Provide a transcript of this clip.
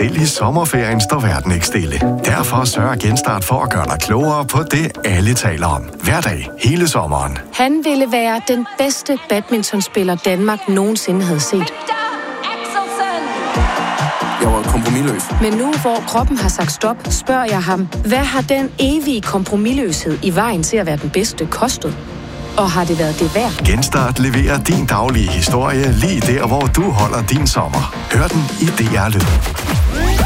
Selv i sommerferien står verden ikke stille. Derfor sørger Genstart for at gøre dig klogere på det, alle taler om. Hver dag, hele sommeren. Han ville være den bedste badmintonspiller, Danmark nogensinde havde set. Jeg var kompromisløs. Men nu, hvor kroppen har sagt stop, spørger jeg ham, hvad har den evige kompromisløshed i vejen til at være den bedste kostet? Og har det været det værd? Genstart leverer din daglige historie lige der, hvor du holder din sommer. Hør den i DR Lyd.